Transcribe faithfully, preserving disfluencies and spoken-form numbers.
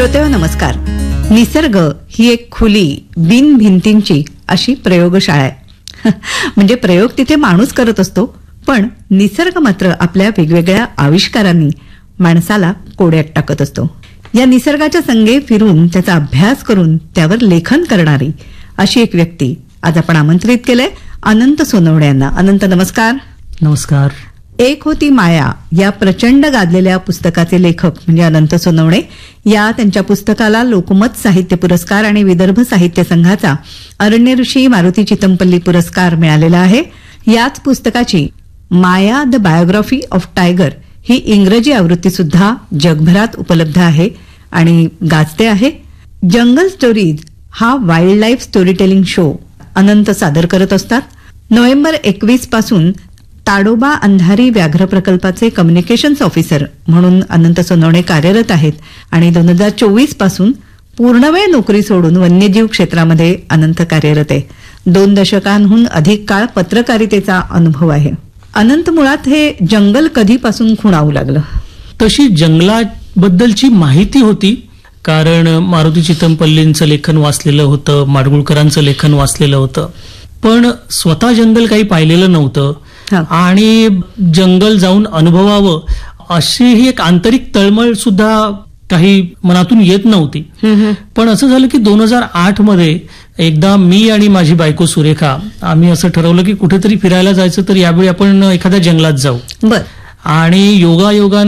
श्रोतेहो नमस्कार. निसर्ग ही एक खुली बिन भिंतींची अशी प्रयोगशाळा आहे. म्हणजे प्रयोग तिथे माणूस करत असतो, पण निसर्ग मात्र आपल्या वेगवेगळ्या आविष्कारांनी माणसाला कोड्यात टाकत असतो. या निसर्गाच्या संगे फिरून त्याचा अभ्यास करून त्यावर लेखन करणारी अशी एक व्यक्ती आज आपण आमंत्रित केलंय, अनंत सोनवणे यांना. अनंत नमस्कार. नमस्कार. एक होती माया या प्रचंड गाजलेल्या पुस्तकाचे लेखक म्हणजे अनंत सोनवणे. या त्यांच्या पुस्तकाला लोकमत साहित्य पुरस्कार आणि विदर्भ साहित्य संघाचा अरण्य ऋषी मारुती चितमपल्ली पुरस्कार मिळालेला आहे. याच पुस्तकाची माया द बायोग्राफी ऑफ टायगर ही इंग्रजी आवृत्ती सुद्धा जगभरात उपलब्ध आहे आणि गाजते आहे. जंगल स्टोरीज हा wild life story telling show अनंत सादर करत असतात. नोव्हेंबर एकवीस पासून ताडोबा अंधारी व्याघ्र प्रकल्पाचे कम्युनिकेशन्स ऑफिसर म्हणून अनंत सोनवणे कार्यरत आहेत आणि दोन हजार चोवीस पासून पूर्णवेळ नोकरी सोडून वन्यजीव क्षेत्रामध्ये अनंत कार्यरत आहे. दोन दशकांहून अधिक काळ पत्रकारितेचा अनुभव आहे. अनंत, मुळात हे जंगल कधीपासून खुणावू लागलं? तशी जंगलाबद्दलची माहिती होती, कारण मारुती चितमपल्लींचं लेखन वाचलेलं होतं, माडगुळकरांचं लेखन वाचलेलं होतं, पण स्वतः जंगल काही पाहिलेलं नव्हतं आणि जंगल जाऊन अनुभवावं अशी ही एक आंतरिक तळमळ सुद्धा काही मनातून येत नव्हती. पण असं झालं की दोन हजार आठ मध्ये एकदा मी आणि माझी बायको सुरेखा आम्ही असं ठरवलं की कुठेतरी फिरायला जायचं, तर यावेळी आपण एखाद्या जंगलात जाऊ. बर. आणि योगायोगानं